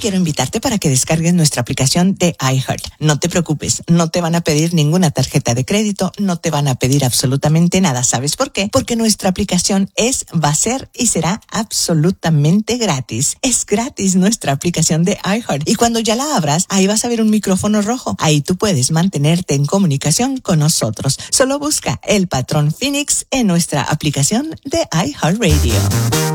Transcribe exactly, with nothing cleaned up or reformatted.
quiero invitarte para que descargues nuestra aplicación de iHeart. No te preocupes, no te van a pedir ninguna tarjeta de crédito, no te van a pedir absolutamente nada. ¿Sabes por qué? Porque nuestra aplicación es, va a ser y será absolutamente gratis. Es gratis nuestra aplicación de iHeart. Y cuando ya la abras, ahí vas a ver un micrófono rojo. Ahí tú puedes mantenerte en comunicación con nosotros. Solo busca El Patrón Phoenix en nuestra aplicación de iHeartRadio.